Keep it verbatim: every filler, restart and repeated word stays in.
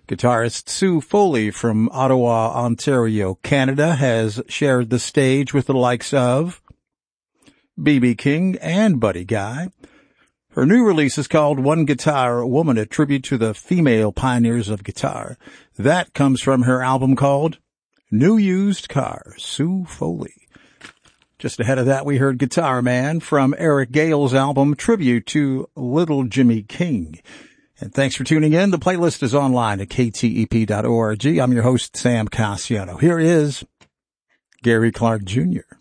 Guitarist Sue Foley from Ottawa, Ontario, Canada, has shared the stage with the likes of B B King and Buddy Guy. Her new release is called One Guitar Woman, a tribute to the female pioneers of guitar. That comes from her album called New Used Car, Sue Foley. Just ahead of that, we heard Guitar Man from Eric Gale's album Tribute to Little Jimmy King. And thanks for tuning in. The playlist is online at K T E P dot org. I'm your host, Sam Cassiano. Here is Gary Clark Junior